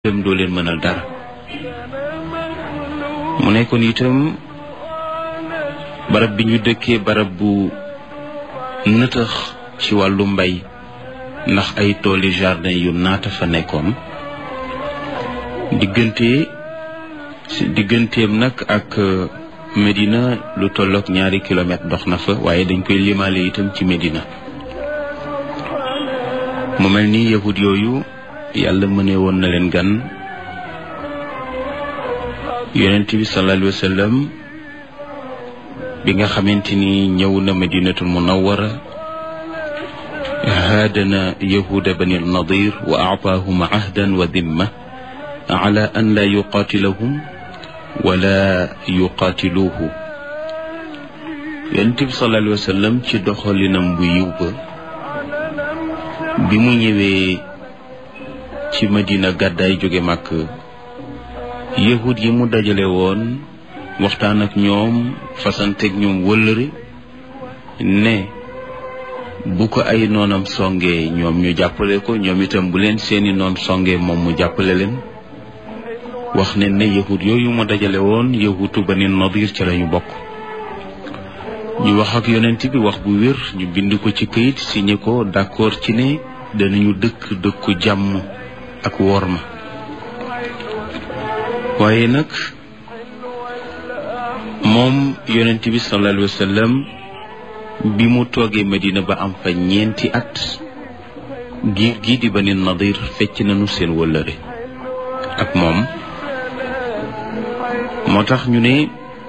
dem doo leen mënal dara mu nekkoon itam barab bi ñu dëkkee barab bu nëtëx ci wàllu mbay ndax ay tooli jardin yu naata fa nekkoon digganteem nag ak Medina lu tollook 2 kilomètre dox na fa waaye dañ koy limaale itam ci Medina mu mel ni yahud yooyu yàlla mëne woon na leen gan yonent bi sallallahu alayhi wa sallam bi nga xamante ni ñëw na Madinatul Munawwara haadana yahuda bani nadir wa aataahum ahdan wa dimma ala an la yuqaatilahum wala yuqaatiluuhu yonent bi sallallahu alayhi wa sallam ci doxalinam bu yiw ba bi mu ñëwee ci Madina gàddaay jóge Màkk yahud yi mu dajale woon waxtaan ak ñoom fasanteeg ñoom wëllëre ne bu ko ay noonam songee ñoom ñu jàppale ko ñoom itam bu leen seeni noon songee moom mu jàppale leen wax ne ne yahud yooyu mu dajale woon yahudu Bani Nadir ca lañu bokk ñu wax ak yonent bi wax bu wér ñu bind ko ci këyit signé ko d'accord ci ne danañu dëkku jàmm ak worma waaye nag moom yonent bi sallallahu alayhi wa sallam bi mu toogee Medina ba am fa 4 at giir gi di Bani Nadir fecc nañu seen wëllëre ak moom moo tax ñu ne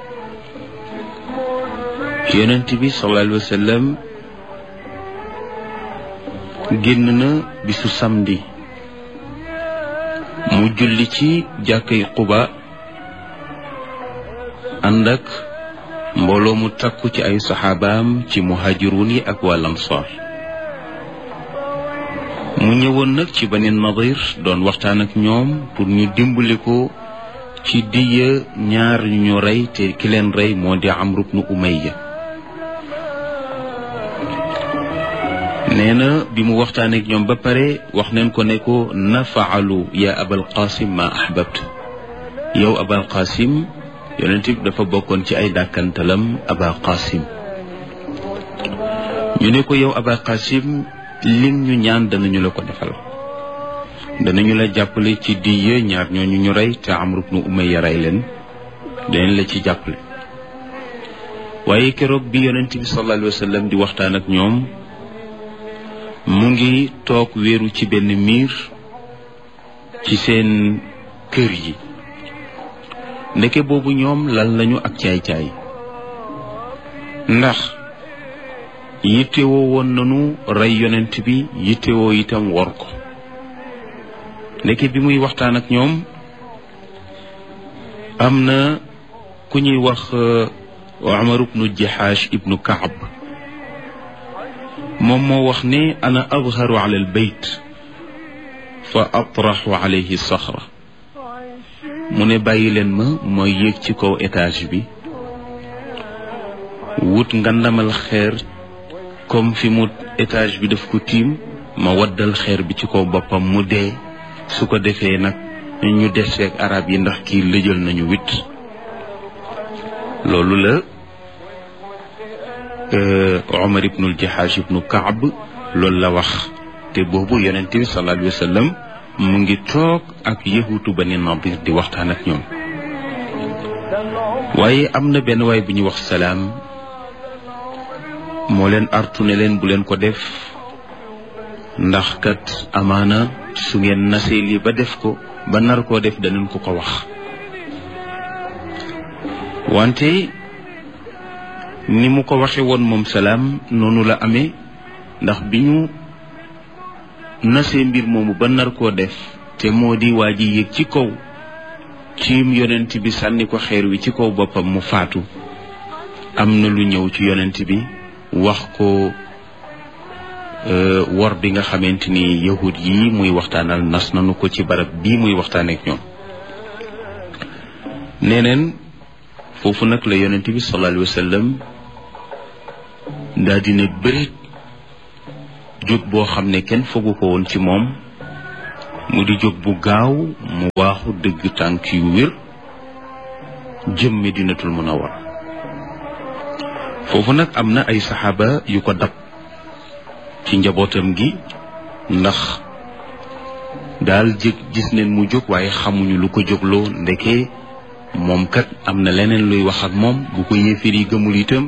yonent bi sallallahu alayhi wa sallam génn na bisu samedi mu julli ci jàkkay Quba ànd ak mbooloo mu takku ci ay saxaabaam ci muhaajiruun yi ak waa Ansaar mu ñëwoon nag ci Bani Nadir doon waxtaan ak ñoom pour ñu dimbali ko ci diya ñaar ñu rey te ki leen rey moo di Amru bnu Umayya nee na bi mu waxtaan ak ñoom ba pare wax neen ko ne ko nafaalu ya Abal Qasim ma ahbabt yow Abal Qasim yonent bi dafa bokkoon ci ay dàkkantalam Aba Qasim ñu ne ko yow Aba Qasim lim ñu ñaan danañu la ko defal danañu la jàppale ci diya ñaar ñooñu ñu rey te Amru bnu Umayya rey leen danañ la ci jàppale waaye keroog bi yonent bi sallallahu alayhi wa sallam di waxtaan ak ñoom mu ngi toog wéeru ci benn miir ci seen kër yi ndeke boobu ñoom lal lañu ak caay-caay ndax yittewoo woon nañu rey yonent bi yittewoo itam wor ko ndeke bi muy waxtaan ak ñoom am na ku ñuy wax Umar ibnu Jahaash ibnu Kaab moom moo wax ne ana adharu ala al bayt fa atraxu alayhi saxra mu ne bàyyi leen ma yéeg ci kaw étage bi wut ngandamal xeer comme fi mu étage bi daf ko tiim ma waddal xeer bi ci kaw boppam mu dee su ko defee nag ñu deseeg arab yi ndax kii lëjal nañu wit loolu la Umar ibnul Jahaash ibnu Kaab loolu la wax te boobu yonent bi sallallahu alayhi wa sallam mu ngi toog ak yahuutu Bani Nadir di waxtaan ak ñoom waaye am na benn waay bu ñuy wax Salaam moo leen artu ne leen bu leen ko def ndax kat amaana su ngeen nasee lii ba def ko ba nar koo def danañ ko ko wax wante ni mu ko waxe woon moom Salaam noonu la amee ndax bi ñu nasee mbir moomu ba nar koo def te moo di waa ji yéeg ci kaw ciim yonent bi sànni ko xeer wi ci kaw boppam mu faatu am na lu ñëw ci yonent bi wax ko wor bi nga xamante ni yahud yi muy waxtaanal nas nanu ko ci barab bii muy waxtaaneek ñoom neneen foofu nag la yonent bi sallallahu alayhi wa sallam daa dina bërit jóg boo xam ne kenn fogu ko woon ci moom mu di jóg bu gaaw mu waaxu dëgg tànk yu wér jëm Medinatul Munawwara. foofu nag am na ay saxaaba yu ko dab ci njabootam gi, ndax daal gis neen mu jóg waaye xamuñu lu ko jógloo. ndeke moom kat am na leneen luy wax ak moom. bu ko yéeféer yi gëmul itam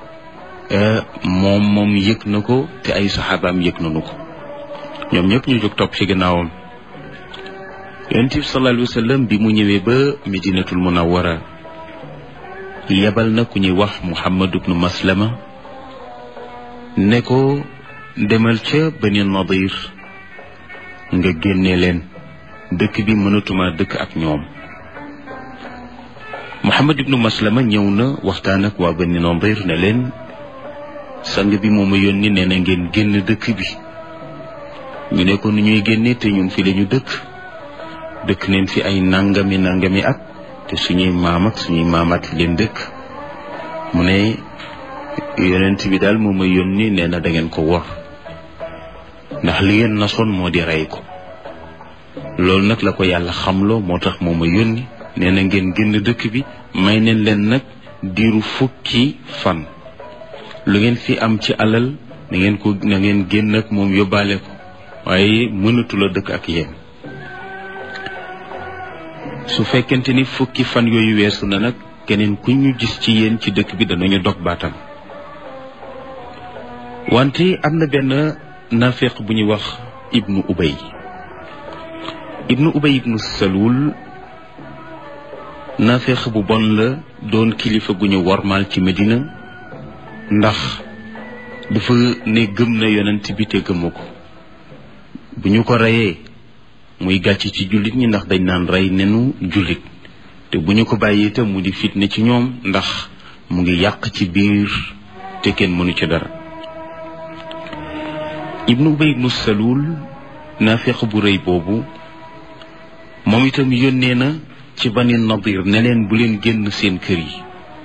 moom yëg na ko te ay saxaabaam yëg nañu ko. ñoom ñëpp ñu jóg topp ci gannaawam. Yonent bi sallallahu alayhi wa sallam bi mu ñëwee ba Medinatul Munawwara yebal na ku ñuy wax Muhammad ibnu Maslama ne ko demal ca Bani Nadir nga génne leen, dëkk bi mënatuma dëkk ak ñoom. Muhammad ibnu Maslama ñëw na waxtaan ak waa Bani Nadir ne leen sang bi moo ma yónni nee na ngeen génn dëkk bi. ñu ne ko nu ñuy génne te ñun fi lañu dëkk neen fi ay nangami at te suñuy maam ak suñuy maamaat leen dëkk. mu ne yonent bi daal moo ma yónni nee na da ngeen ko wor, ndax li ngeen nasoon moo di rey ko. loolu nag la ko yàlla xamloo, moo tax moo ma yónni nee na ngeen génn dëkk bi. may neen leen nag diiru fukki fan. lu ngeen fi am ci alal na ngeen génn ak moom yóbbaale ko, waaye mënatula dëkk ak yéen. su fekkente ni fukki fan yooyu weesu na nag keneen ku ñu gis ci yéen ci dëkk bi danañu dog baatam. wante am na benn naafeq bu ñuy wax ibnu ubay ibnu salul naafeq bu bon la, doon kilifa gu ñu wormaal ci Medina, ndax dafa ne gëm na yonent bi te gëmu ko. bu ñu ko reyee muy gàcc ci jullit ñi, ndax dañ naan rey nenu jullit, te bu ñu ko bàyyee itam mu di fitne ci ñoom, ndax mu ngi yàq ci biir te kenn mënu ci dara. ibnu ubay ibnu salul naafeq bu rëy boobu moom itam yónnee na ci Bani Nadir ne leen bu leen génn seen kër yi.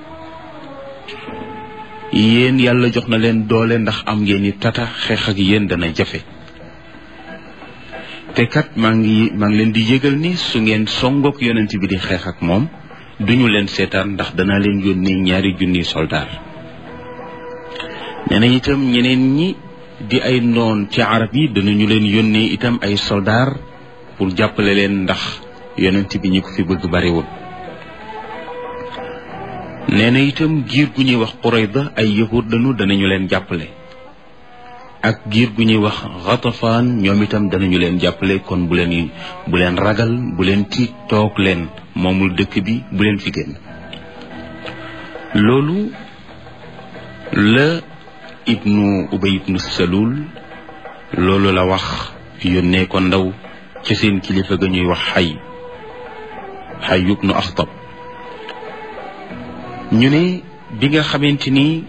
yéen yàlla jox na leen doole ndax am ngeen ni tata, xeex ak yéen dana jafe. te kat maa ngi leen di yëgal ni su ngeen songook yonent bi di xeex ak moom duñu leen seetaan, ndax danaa leen yónnee 2,000 soldaar. nee na itam ñeneen ñi di ay noon ci arab yi danañu leen yónnee itam ay soldaar pour jàppale leen, ndax yonent bi ñi ko fi bëgg bariwul. nee na itam giir gu ñuy wax Qurayda ay yahud lañu, danañu leen jàppale. ak giir gu ñuy wax Ghatafaan ñoom itam danañu leen jàppale. kon bu leen ragal, bu leen tiit, toog leen, moomul dëkk bi, bu leen fi génn. loolu la ibnu ubay ibnu salul loolu la wax, yónnee ko ndaw ci seen kilifa ga ñuy wax Hayy ibnu Akhtab. ñu ne bi nga xamante ni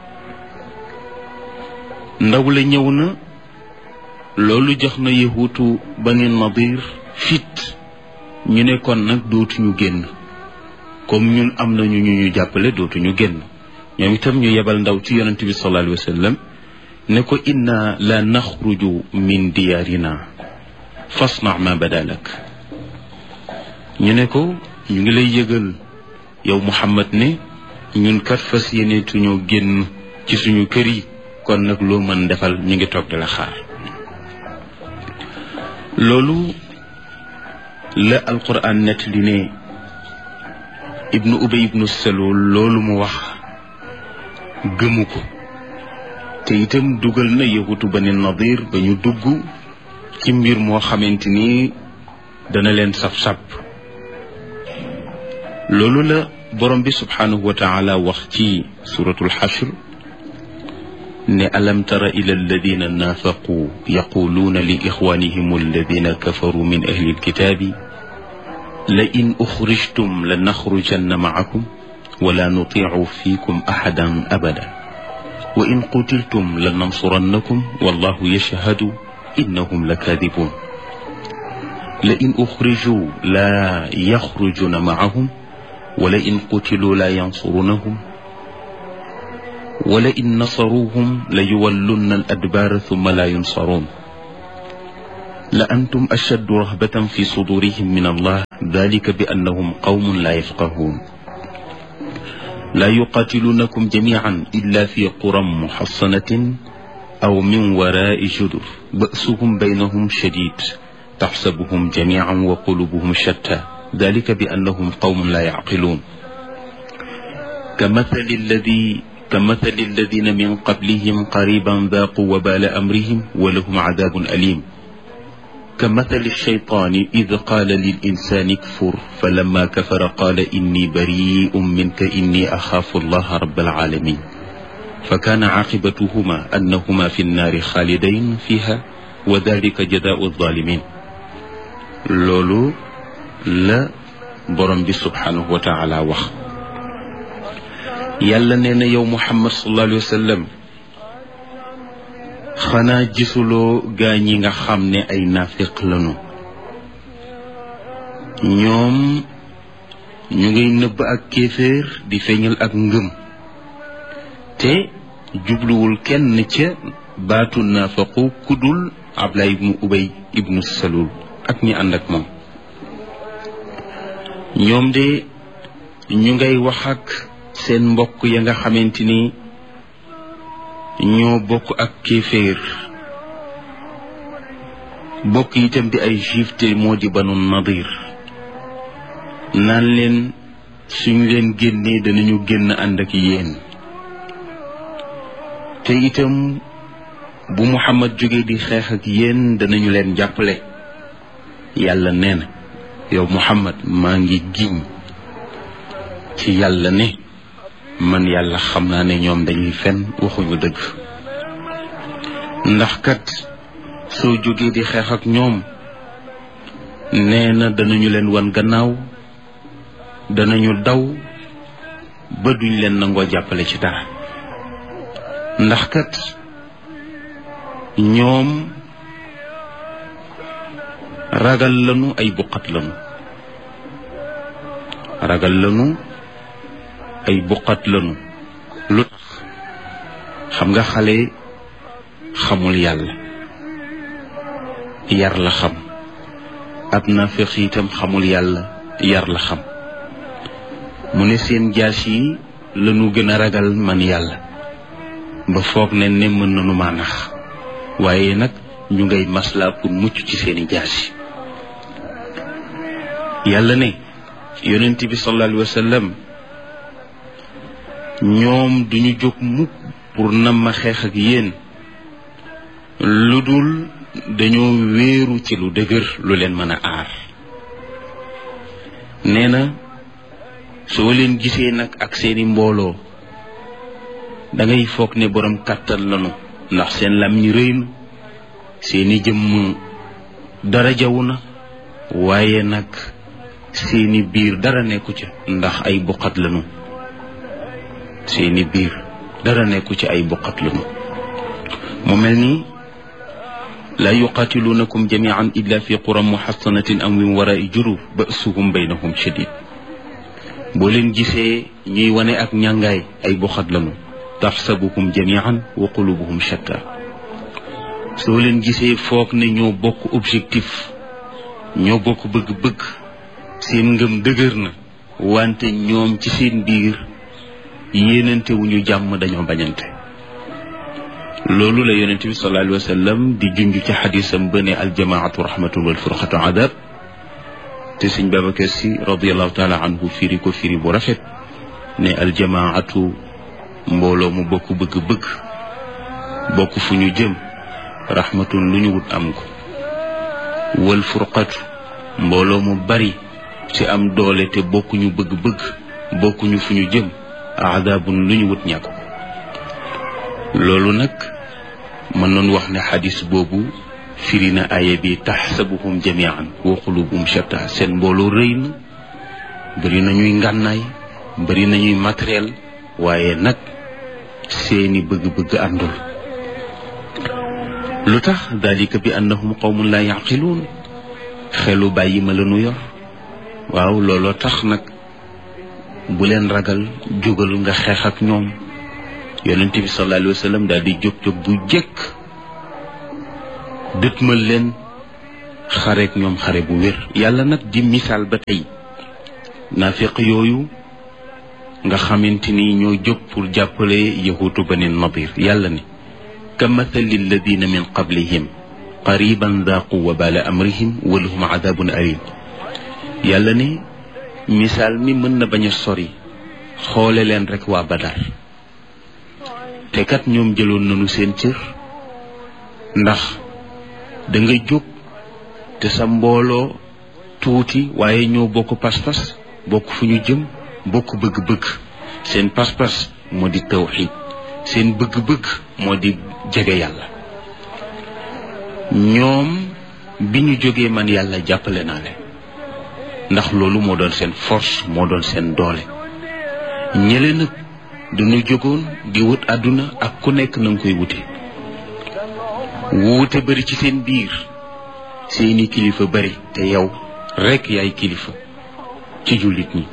ndaw la ñëw na, loolu jox na yahuutu Bani Nadir fit. ñu ne kon nag dootuñu génn, comme ñun am nañu ñu jàppale, dootuñu génn. ñoom itam ñu yebal ndaw ci yonent bi sallallahu alayhi wa sallam ne ko inna la naxruju min diyaarina fasna ma badalak. ñu ne ko ñu ngi lay yëgal yow Muhammad ne ñun kat fas yéeneetuñoo génn ci suñu kër yi, kon nag loo mën defal, ñu ngi toog di la xaar. loolu la alquran net li ne ibnu ubay ibnu salul loolu mu wax gëmu ko, te itam dugal na yahutu Bani Nadir ba ñu dugg ci mbir moo xamante ni dana leen saf-sap. loolu la borom bi subhanahu wa taala wax ci suratul Hashr ne alam tara ila alladina naafaqu yaquluuna li ixwanihim alladina kafaru min ahli alkitaabi la in uxrijtum la naxrujanna maakum wala nutiicu fiikum axadan abada wa in qutiltum la nansurannakum wallahu yashhadu innahum la kaadibuun la in uxrijuu la yaxrujuna maahum wala in qutiluu la yansurunahum wala in nasaruuhum la yuwallunna al adbaara thumma la yunsaruun la antum ashaddu rahbatan fi sudurihim min allah dalika bi annahum qawmun la yafqahun la yuqatilunakum jami'an illa fi quram muhassanatin aw min wara'i judur ba'suhum baynahum shadid tahsabuhum jami'an wa qulubuhum shatta dalika bi annahum qawmun la ya'qilun كمثل الذين من قبلهم قريبا ذاقوا وبال أمرهم ولهم عذاب أليم كمثل الشيطان إذ قال للإنسان اكفر فلما كفر قال إني بريء منك إني أخاف الله رب العالمين فكان عاقبتهما أنهما في النار خالدين فيها وذلك جزاء الظالمين loolu la borom bi subhanahu wa taala wax yàlla nee na yow Muhammad sallallahu alayhi wa sallam xanaa gisuloo gaa ñi nga xam ne ay naafiq lañu ñoom ñu ngay nëbb ak kéeféer di feeñal ak ngëm te jubluwul kenn ca baatu naafaqu kudul Abdullah ibnu Ubay ibnu Salul ak ñi ànd ak moom ñoom de ñu ngay wax ak seen mbokk ya nga xamante ni ñoo bokk ak kéeféer bokk itam di ay juif te moo di Banu Nadir naan leen suñ leen génnee danañu génn ànd ak yéen te itam bu Muhammad jógee di xeex ak yéen danañu leen jàppale yàlla nee na yow Muhammad maa ngi giñ ci yàlla ne man yàlla xam naa ne ñoom dañuy fen waxuñu dëgg ndax kat soo jógee di xeex ak ñoom nee na danañu leen wan gannaaw danañu daw ba duñ leen nangoo jàppale ci dara ndax kat ñoom ragal lañu ay buqat lañu ragal lañu ay buqat lañu lu tax xam nga xale xamul yàlla yar la xam ab naafiq itam xamul yàlla yar la xam mu ne seen jaas yi lañu gën a ragal man yàlla ba foog ne mën nañu maa nax waaye nag ñu ngay maslaa pour mucc ci seeni jaas yi yàlla ne yonent bi sallallahu alayhi wa sallam ñoom duñu jóg mukk pour nam ma xeex ak yéen lu dul dañoo wéeru ci lu dëgër lu leen mën a aar nee na soo leen gisee nag ak seeni mbooloo dangay foog ne borom kàttan lañu ndax seen làmmiñ rëy na seeni jëmm dara jawu na waaye nag seeni biir dara nekku ca ndax ay buqat lañu seeni biir dara nekku ci ay buqat lañu mu mel ni la yuqatilunakum jami'an illa fi quram muhassanatin am min wara'i juruf ba'suhum baynahum shadid boo leen gisee ñuy wane ak ñàngaay ay buqat lañu taxsabuhum jami'an wa qulubuhum shatta soo leen gisee foog ne ñoo bokk objectif ñoo bokk bëgg-bëgg seen ngëm dëgër na wante ñoom ci seen biir yéenante wu ñu jàmm dañoo bañante loolu la yonent bi sallallahu alayhi wa sallam di junj ci xadisam ba ne aljamaatu rahmatun wal furqatu adab te sëñ Babacar Si radiallahu taala anhu firi ko firi bu rafet ne aljamaatu mbooloo mu bokk bëgg-bëgg bokk fu ñu jëm rahmatun lu ñu wut am ko wal furqatu mbooloo mu bari ci am doole te bokkuñu bëgg-bëgg bokkuñu fu ñu jëm adabun lu ñu wut ñàkk ko loolu nag mën noon wax ne xadis boobu firi na aaya bi taxsabuhum jamian wa qulubuhum shatta seen mbooloo rëy na bari nañuy ngànnaay bari nañuy matériel waaye nag seeni bëgg-bëgg àndul lu tax dalika bi annahum qawmun la yaqiluun xelu bàyyi ma la nu yor waaw looloo tax nag bu leen ragal jógal nga xeex ak ñoom yonent bi sallallahu alayhi wa sallam daal di jóg bu jëkk dëtmal leen xareek ñoom xare bu wér. yàlla nag di misaal ba tey naafiq yooyu nga xamante ni ñoo jóg pour jàppale yahuutu bani nadir. yàlla ne ka mathali alladina min qablihim qariban daaqu wabala amrihim wa lahum adabun alim. yàlla ne misaal mi mën na bañ a sori, xoole leen rek waa Badar, te kat ñoom jëloon nañu seen cër, ndax da nga jóg te sa mbooloo tuuti waaye ñoo bokk pas-pas, bokk fu ñu jëm, bokk bëgg-bëgg. seen pas-pas moo di tawxiid, seen bëgg-bëgg moo di jege yàlla. ñoom bi ñu jógee man yàlla jàppale naa leen, ndax loolu moo doon seen force, moo doon seen doole. ñële nag dañu jógoon di wut àdduna ak ku nekk na nga koy wute, wuute bari ci seen biir, seeni kilifa bari te yow rekk yaay kilifa ci jullit ñi.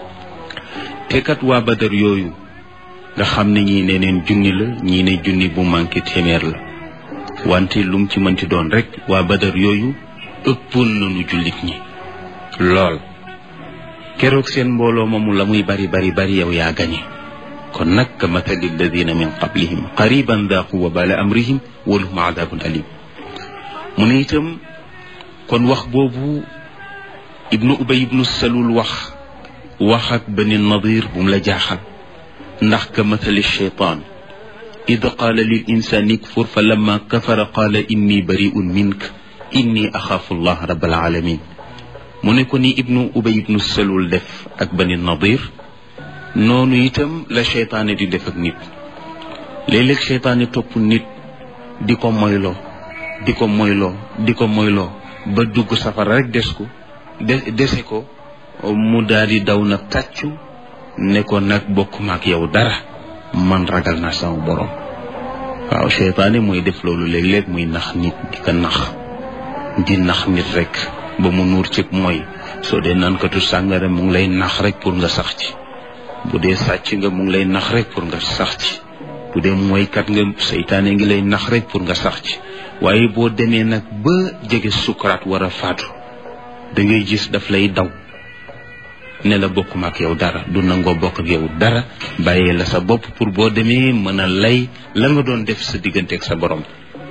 te kat waa Badar yooyu nga xam ne ñii ne neen junni la, ñii ne junni bu manqué téeméer la, wante lum ci mënti doon rekk waa Badar yooyu ëppoon nañu jullit ñi lool. keroog seen mbooloo moomu la muy bari bari bari yow yaa gañe. kon nag ka mathali alladina min qablihim qariban daaqu wabala amrihim wa lahum adabun alim. mu ne itam kon wax boobu ibnu ubay ibnu salul wax ak bani nadir bu mu la jaaxal, ndax ka mathali shaytaan id qaala lil insani kfur fa lamma kafara qaala inni bari'un mink inni axaafu allah rabbal alamin. mu ne ko ni ibnu ubay ibnu salul def ak bani nadir, noonu itam la seytaane di def ak nit. léeg-léeg seytaane topp nit di ko moyloo di ko moyloo di ko moyloo ba dugg safara rek dese ko mu daal di daw nag tàccu ne ko nag bokk maak yow dara, man ragal naa sama borom. waaw seytaane mooy def loolu léeg-léeg, muy nax nit di ko nax di nax nit rek ba mu nuur ci mooy. soo dee naankatu sàngara mu ngi lay nax rek pour nga sax ci, bu dee sàcc nga mu ngi lay nax rek pour nga sax ci, bu dee mooykat nga seytaane ngi lay nax rek pour nga sax ci. waaye boo demee nag ba jege sukaraat war a faatu, da ngay gis daf lay daw ne la bokk ma ak yow dara, du nangoo bokk ak yow dara, bàyyee la sa bopp pour boo demee mën a lay la nga doon def sa diggante ak sa borom.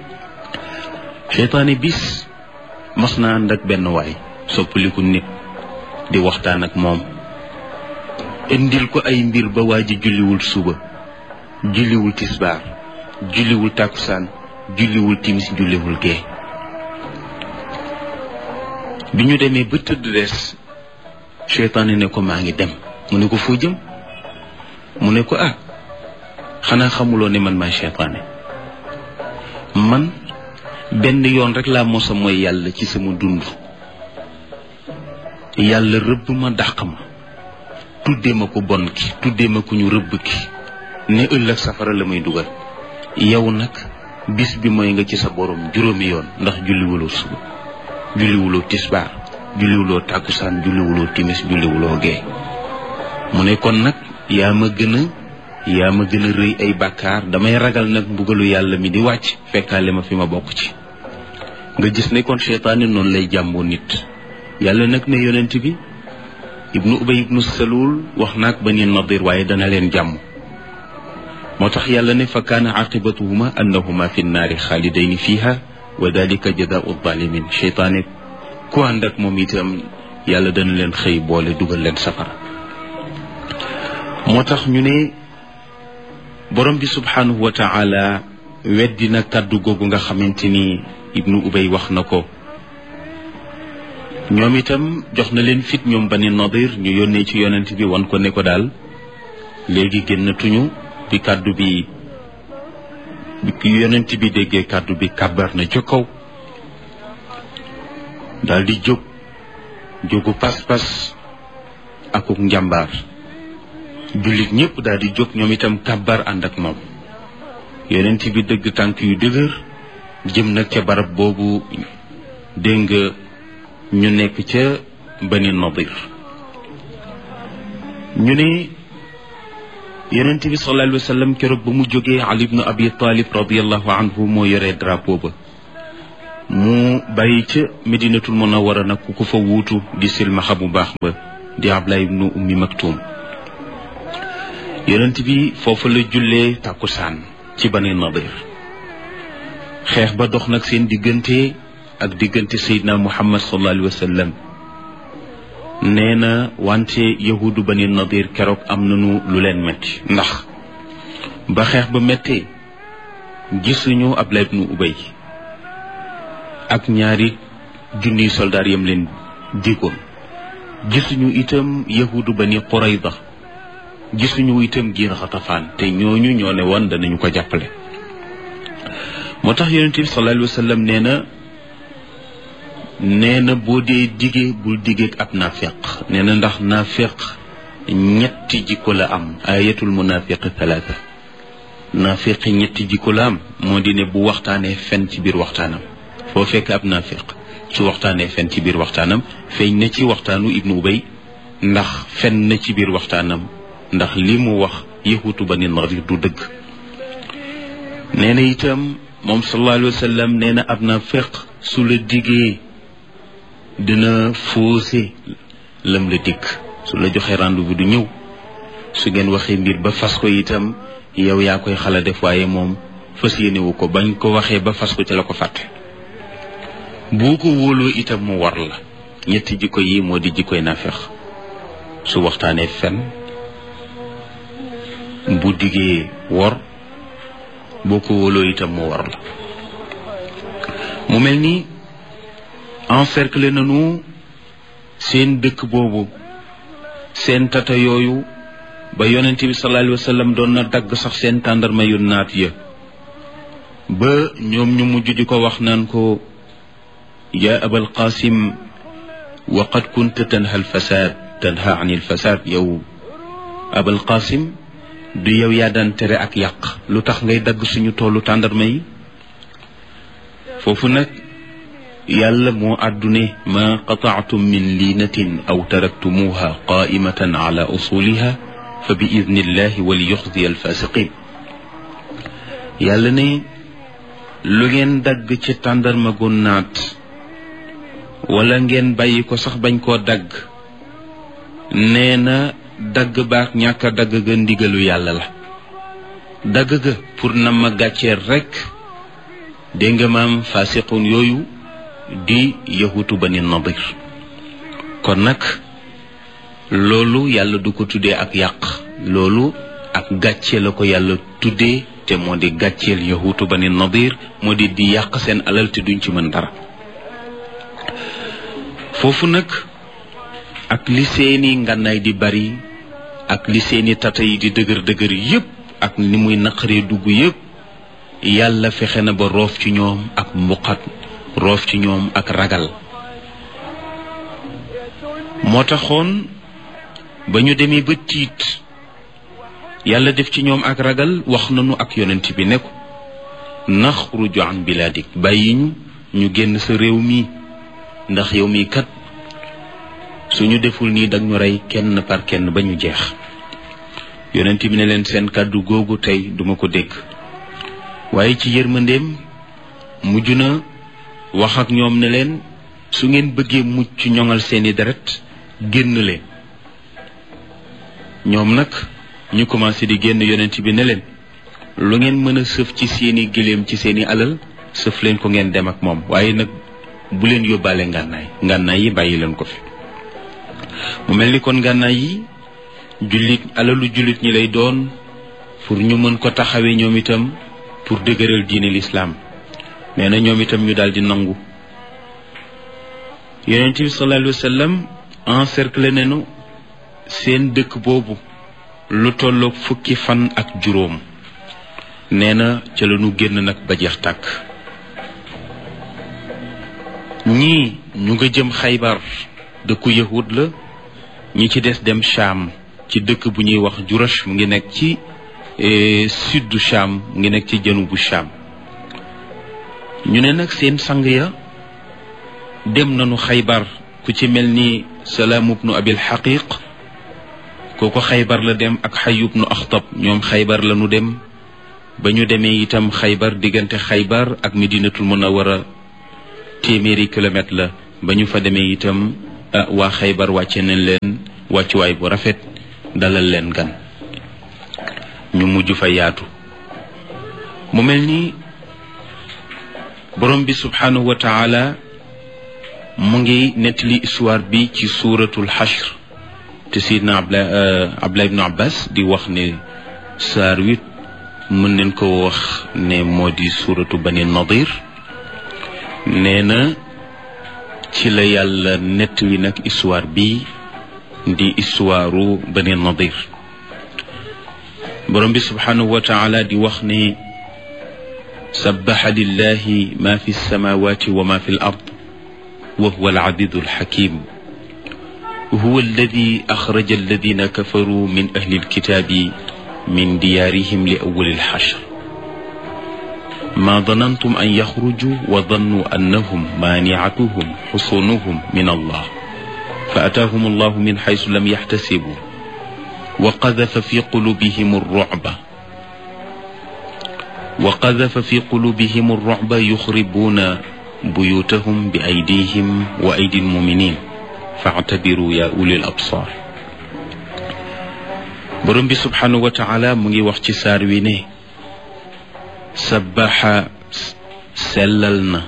seytaane bis mas na ànd ak benn waay soppaliku nit di waxtaan ak moom, indil ko ay mbir ba waa ji julliwul suba, julliwul tisbaar, julliwul takkusaan, julliwul timis, julliwul gee. bi ñu demee ba tëdd des, seytaane ne ko maa ngi dem. mu ne ko foo jëm? mu ne ko xanaa xamuloo ne man maay seytaane. man benn yoon rek laa mosa mooy yàlla ci sama dund, yàlla rëbb ma, dàq ma, tuddee ma ko bon ki, tuddee ma ko ñu rëbb ki, ne ëllëg safara la may dugal. yow nag bis bi mooy nga ci sa borom juróomi yoon, ndax julliwuloo suba, julliwuloo tisbaar, julliwuloo tàkkusaan, julliwuloo timis, julliwuloo gee. mu ne kon nag yaa ma gën a rëy ay bàkkaar, damay ragal nag mbugalu yàlla mi di wàcc fekkaale ma fi ma bokk ci. nga gis ne kon seytaane noonu lay jàmboo nit. yàlla nag ne yonent bi ibnu ubay ibnu salul wax naag bani nadir, waaye dana leen jàmm. moo tax yàlla ne fa kaana aqibatuhuma annahuma fi nnaari xaalidayni fiha wa dalika jazaau zalimin. seytaane ku ànd ak moom itam yàlla dana leen xëy boole dugal leen safara. moo tax ñu ne borom bi subhanahu wa taala weddina kàddu googu nga xamante ni ibnu ubay wax na ko. ñoom itam jox na leen fit, ñoom bani nadir, ñu yónnee ci yonent bi wan ko ne ko daal léegi génnatuñu. bi kàddu bi yonent bi déggee kàddu bi kàbbar na ca kaw, daal di jógu pas-pas akuk njàmbaar. jullit ñëpp daal di jóg ñoom itam kàbbar ànd ak moom. yonent bi dëgg tànk yu dëgër jëm nag ca barab boobu, dégg nga ñu nekk ca bani nadir. ñu ne yonent bi sallallahu alayhi wa sallam keroog ba mu jógee Ali ibn Abi Talib radiallahu anhu moo yore drapeau ba. mu bàyyi ca Medinatul Munawwara nag ku ko fa wuutu di silmaxa bu baax ba di Abdullah ibnu Ummi Maktum yonent bi foofu la jullee tàkkusaan ci Bani Nadir xeex ba dox nag seen diggante ak diggante Seydina Muhammad sallallahu alayhi wa sallam nee na wante yahudu Bani Nadir keroog am nañu lu leen metti ndax ba xeex ba méttee gisuñu Abdullah ibnu Ubay ak ñaari junniy soldaar yam leen digoon gisuñu itam yahudu Bani Qurayda gisuñu itam giir Xatafaan te ñooñu ñoo ne woon danañu ko jàppale moo tax yonent bi sallallahu alayhi wa sallam nee na boo dee digee bul digee ab naafeq nee na ndax naafeq ñetti jikko la am ayatul munafiqi talaata naafeq ñetti jikko la am moo di ne bu waxtaanee fen ci biir waxtaanam foo fekk ab naafeq su waxtaanee fen ci biir waxtaanam feeñ na ci waxtaanu Ibnu Ubay ndax fen na ci biir waxtaanam ndax li mu wax yahuutu Bani Nadir du dëgg nee na itam moom sallallahu alayhi wa sallam nee na ab naafeq su la diggee dina faussé lam la dikk su la joxee rendez-vous du ñëw su ngeen waxee mbir ba fas ko itam yow yaa koy xala def waaye moom fas yéenewu ko bañ ko waxee ba fas ko ci la ko fàtte boo ko wóoloo itam mu war la ñetti jikko yi moo di jikkoy naafeq su waxtaanee fen bu diggee wor boo ko wóoloo itam mu war la mu mel ni encercler nañu seen dëkk boobu seen tata yooyu ba yonent bi sallallahu alayhi wa sallam doon na dagg sax seen tàndarma yu naat ya ba ñoom ñu mujj di ko wax naan ko yaa abal qasim wa qad kunta tanha an il fasad yow abal qasim du yow yaa daan tere ak yàq lu tax ngay dagg suñu toolu tàndarma yi foofu nag yàlla moo àddune ma qataatum min liinatin aw taraktumuha qaimatan ala usuliha fa bi idnillahi wali yuxzi alfasiqin yàlla ne lu ngeen dagg ci tàndarma gu naat wala ngeen bàyyi ko sax bañ koo dagg nee na dagg baak ñàkk a dagg ga ndigalu yàlla la dagg ga pour na ma gàcceer rekk dégg nga maam fasiqun yooyu di yahuutu Bani Nadir kon nag loolu yàlla du ko tuddee ak yàq loolu ak gàcce la ko yàlla tuddee te moo di gàcceel yahuutu Bani Nadir moo di yàq seen alal te duñ ci mën dara foofu nag ak li seeni ngànnaay di bari ak li seeni tata yi di dëgër dëgër yépp ak ni muy naqaree dugg yépp yàlla fexe na ba roof ci ñoom ak mbuqat roof ci ñoom ak ragal moo taxoon ba ñu demee ba tiit yàlla def ci ñoom ak ragal wax nañu ak yonent bi ne ko naxruju an bilaadik bàyyi ñu génn sa réew mi ndax yow mi kat suñu deful nii dag ñu rey kenn par kenn ba ñu jeex yonent bi ne leen seen kàddu googu tey duma ko dégg waaye ci yërmandeem mujj na wax ak ñoom ne leen su ngeen bëggee mucc ñoŋal seeni deret génn leen ñoom nag ñu commencé di génn yonent bi ne leen lu ngeen mën a sëf ci seeni gëléem ci seeni alal sëf leen ko ngeen dem ak moom waaye nag bu leen yóbbaale ngànnaay yi bàyyi leen ko fi mu mel ni kon ngànnaay yi alalu jullit ñi lay doon pour ñu mën ko taxawee ñoom itam pour dëgëral diine lislaam nee na ñoom itam ñu daal di nangu yonent bi sallallahu alayhi wa sallam encerclé nañu seen dëkk boobu lu tolloog fukki fan ak juróom nee na ca la ñu génn nag ba jeex tàkk ñii ñu nga jëm Xaybar dëkku yahud la ñi ci des dem Cham ci dëkk bu ñuy wax Jurash mu ngi nekk ci sud du Cham mu ngi nekk ci janubu Cham ñu ne nag seen sang ya dem nañu Xaybar ku ci mel ni Salaam ibnu Abil Xaqiq kooku Xaybar la dem ak Xay ibnu Axtab ñoom Xaybar la ñu dem ba ñu demee itam Xaybar diggante Xaybar ak Medinatul Munawwara téeméeri kilomètre la ba ñu fa demee itam waa Xaybar wàcce nañ leen wàccuwaay bu rafet dalal leen gan ñu mujj fa yaatu mu mel ni borom bi subhanahu wa taala mu ngi nettali histoire bi ci suuratul Hashr te sidna Abdullah ibnu Abbas di wax ne saar wi mën nañ ko wax ne moo di suuratu Bani Nadir nee na ci la yàlla nettali nag histoire bi di histoire Bani Nadir borom bi subhanahu wa taala di wax ne sabbaha lillahi ma fi samawati wa ma fi al ard wa huwa al azizu al hakim huwa alladi axraja alladina kafaru min ahli alkitabi min diyaarihim li awwali alxashr ma danantum an yaxruju wa dannu annahum maaniatuhum xusunuhum min allah fa ataahum allahu min xaysu lam yaxtasibu wa qadafa fi qulubihim arrucba yuxribuuna buyutahum bi aydihim wa aydi almuminin faatabiru ya ulil absar borom bi subhanahu wa taala mu ngi wax ci saar wi ne sabbaxa sellal na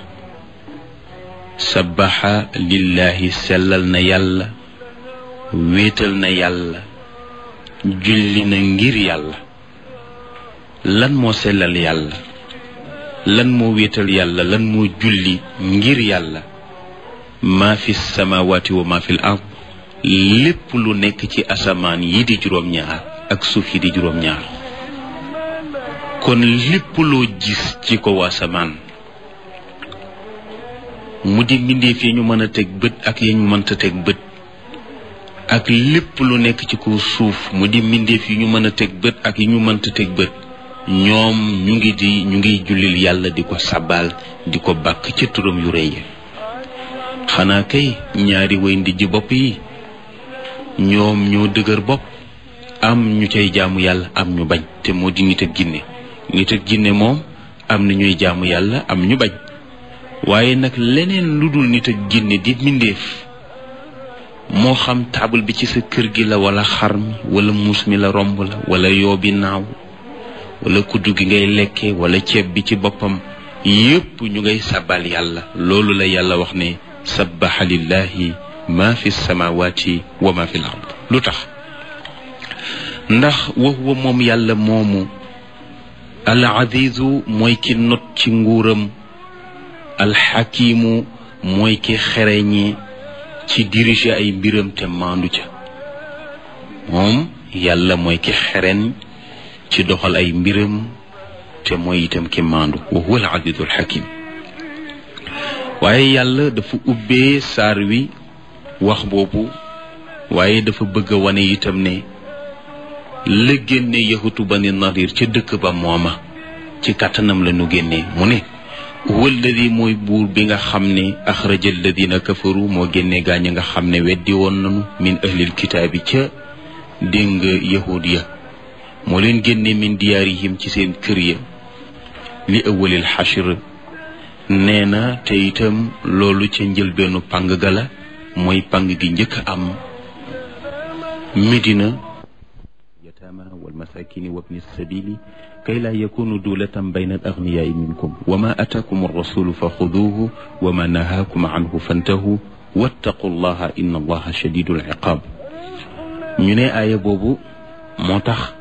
sabbaxa lillahi sellal na yàlla wéetal na yàlla julli na ngir yàlla lan moo sellal yàlla lan moo wéetal yàlla lan moo julli ngir yàlla maa fi samawati wa maa fi l ard lépp lu nekk ci asamaan yi di juróom-ñaar ak suuf yi di juróom-ñaar kon lépp loo gis ci kaw asamaan mu di mbindeef yi ñu mën a teg bët ak yi ñu mënta teg bët ak lépp lu nekk ci kaw suuf mu di mbindeef yi ñu mën a teg bët ak yi ñu mënta teg bët ñoom ñu ngi jullil yàlla di ko sabal di ko bàkk ci turam yu rëy xanaa kay ñaari way ndijji bopp yi ñoom ñoo dëgër bopp am ñu cay jaamu yàlla am ñu bañ te moo di nit ak ginne nit ak ginne moom am na ñuy jaamu yàlla am ñu bañ waaye nag leneen lu dul nit ak ginne di mbindeef moo xam taabal bi ci sa kër gi la wala xar mi wala muus mi la romb la wala yoo bi naaw wala kuddu gi ngay lekke wala ceeb bi ci boppam yépp ñu ngay sabal yàlla loolu la yàlla wax ne sabbaha lillahi ma fi samawati wa ma fi l ard lu tax ndax wa huwa moom yàlla moomu al azizu mooy ki not ci nguuram al xakimu mooy ki xereñe ci diriger ay mbiram te maandu ca moom yàlla mooy ki xereñ ci doxal ay mbiram te mooy itam ki maandu wa huwa al azizu al hakim waaye yàlla dafa ubbee saar wi wax boobu waaye dafa bëgg a wane itam ne la génne yahutu Bani Nadir ca dëkk ba mooma ci kàttanam la nu génnee mu ne huwa alladi mooy buur bi nga xam ne axraja alladina kafaru moo génne gaañ nga xam ne weddi woon nanu min ahlil kitaabi ca dégg yahud ya moo leen génne min diyaarihim ci seen kër ya li awwalil xashr nee na te itam loolu ca njëlbeenu pang gala mooy pang gi njëkk am Medina yataama wal masakini wabni sabili kay laa yakunu dulatan bayna al agniyaai minkum wa ma ataakum arrasulu fa xuduuhu wa ma nahaakum anhu fantahu wattaqu llaha inna allaha shadidul iqaab ñu ne aaya boobu moo tax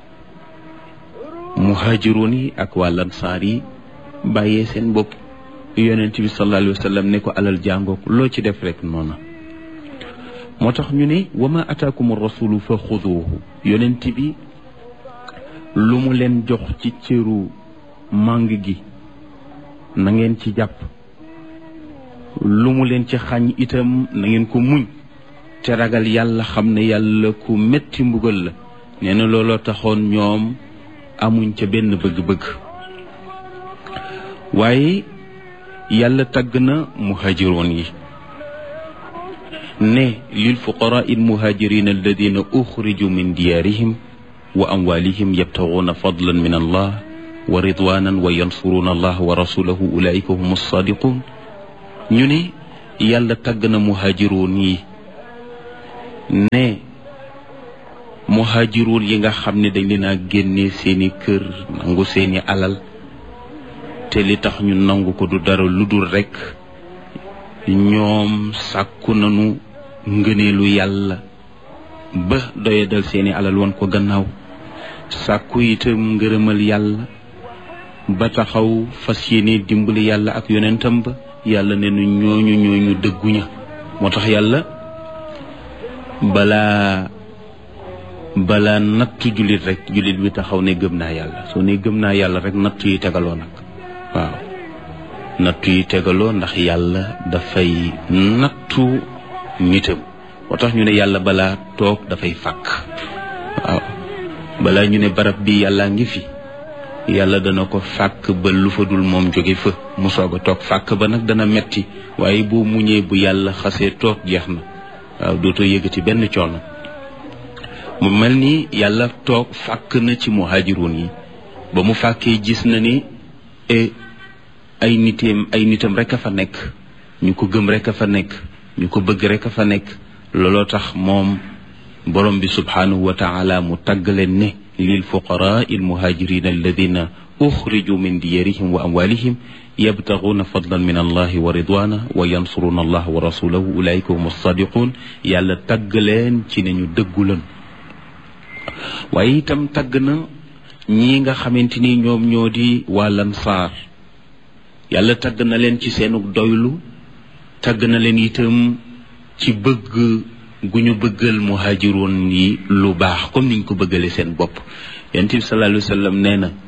muhaajiroon yi ak waa lansaar yi bàyyee seen bopp yonent bi sallallahu alayhi wa sallam ne ko alal jàngook loo ci def rek noona moo tax ñu ne wa ma ataakum rasulu fa xuduuhu yonent bi lu mu leen jox ci cëru màng gi na ngeen ci jàpp lu mu leen ci xañ itam na ngeen ko muñ te ragal yàlla xam ne yàlla ku metti mbugal la nee na looloo taxoon ñoom amuñ ca benn bëgg-bëgg waaye yàlla tagg na muhaajiroon yi ne lil fuqaraa il muhaajiriin alladina uxriju min diyaarihim wa amwaalihim yabtaguuna fadlan min allah wa ridwanan wa yansuruuna allah wa rasulahu ulaika hum alsaadiqun ñu ne yàlla tagg na muhaajiroon yi ne muhaajiroon yi nga xam ne dañ leen a génne seeni kër nangu seeni alal te li tax ñu nangu ko du dara lu dul rekk ñoom sàkku nañu ngëneelu yàlla ba doyadal seeni alal woon ko gannaaw sàkku itam ngërëmal yàlla ba taxaw fas yéene dimbali yàlla ak yonentam ba yàlla ne nu ñooñu dëgguña moo tax yàlla balaa nattu jullit rek jullit bi taxaw ne gëm naa yàlla soo ne gëm naa yàlla rek nattu yi tegaloo nag waaw nattu yi tegaloo ndax yàlla dafay nattu nitam moo tax ñu ne yàlla balaa toog dafay fàkk waaw balaa ñu ne barab bi yàlla ngi fi yàlla dana ko fàkk ba lu fa dul moom jóge fa mu soog a toog fàkk ba nag dana metti waaye boo muñee bu yàlla xasee toog jeex na waaw dootoo yëgati benn coono mu mel ni yàlla toog fàkk na ci muhaajiroon yi ba mu fàkkee gis na ni ay nitam rek a fa nekk ñu ko gëm rek a fa nekk ñu ko bëgg rek a fa nekk looloo tax moom borom bi subhanahu wa taala mu tagg leen ne lil fuqaraa il muhaajiriin alladina uxriju min diyarihim wa amwalihim yabtaguuna fadlan min allahi wa ridwana wa yansuruuna allah wa rasulahu ulaika hum alsadiqun yàlla tagg leen ci ne ñu dëggu lan waaye itam tagg na ñi nga xamante ni ñoom ñoo di waa Lansaar yàlla tagg na leen ci seenug doylu tagg na leen itam ci bëgg gu ñu bëggal muhaajiroon yi lu baax comme niñ ko bëggale seen bopp yonent bi sallallahu alayhi wa sallam nee na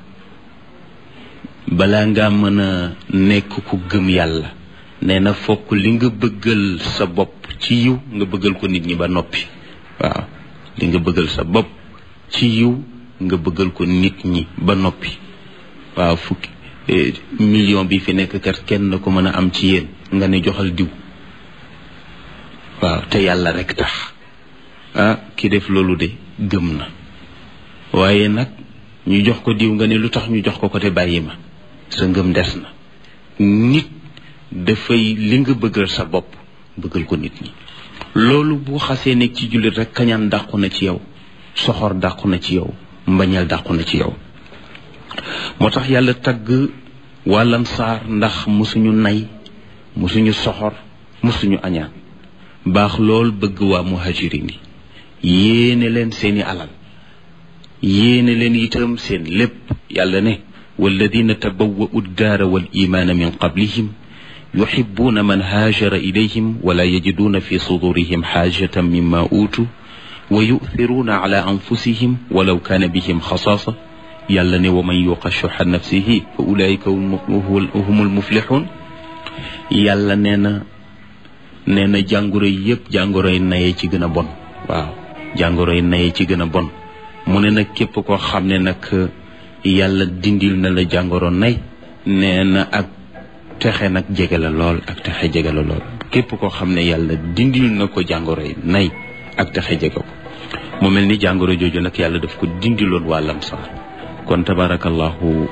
balaa ngaa mën a nekk ku gëm yàlla nee na fokk li nga bëggal sa bopp ci yiw nga bëggal ko nit ñi ba noppi waaw li nga bëggal sa bopp ci yiw nga bëggal ko nit ñi ba noppi waaw fukki million bi fi nekk kat kenn ko mën a am ci yéen nga ne joxal diw waaw te yàlla rek tax ki def loolu de gëm na waaye nag ñu jox ko diw nga ne lu tax ñu jox ko te bàyyi ma sa ngëm des na nit dafay li nga bëggal sa bopp bëggal ko nit ñi loolu bu xasee nekk ci jullit rek kañaan dàqu na ci yow soxor dàqu na ci yow mbañeel dàqu na ci yow moo tax yàlla tagg waa Lansaar ndax musuñu nay musuñu soxor musuñu añaan baax lool bëgg waa muhajirin yi yéene leen seeni alal yéene leen itam seen lépp yàlla ne walladina tabawwa'u ad-daara wal imaana min qablihim yuhibbuuna man haajara ilayhim wala yajiduuna fi sudurihim haajatan mimma uutu wa yu'thiruuna ala anfusihim walaw kaana bihim xasaasa yàlla ne wa man yuqa shuhha nafsihi fa ulaika humul muflixuun yàlla nee na jàngoro yi yëpp jàngoro yi naye ci gën a bon waaw jàngoro yi naye ci gën a bon mu ne nag képp koo xam ne nag yàlla dindil na la jàngoro nay nee na ak texe nag jege la lool ak texe jege la lool képp koo xam ne yàlla dindil na ko jàngoro yi nay ak texe jege ko mu mel ni jàngoro jooju nag yàlla daf ko dindiloon waa Lansaar kon tabarakallahu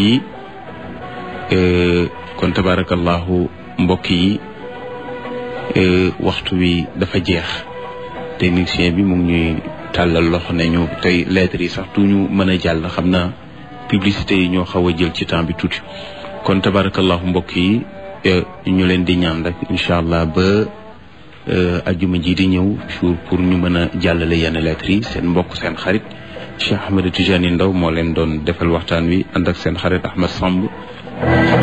mbokk yi waxtu wi dafa jeex technicien bi mu ngi ñuy tàllal loxo ne ñu tey lettres yi sax duñu mën a jàll xam naa publicité yi ñoo xaw a jël ci temps bi tuuti kon tabarakallahu mbokk yi ñu leen di ñaan rek incha allah ba ajjuma ji di ñëw jour pour ñu mën a jàllale yenn lettres yi seen mbokk seen xarit Cheikh Ahmed Tidiane Ndao moo leen doon defal waxtaan wi ànd ak seen xarit Ahmed Samb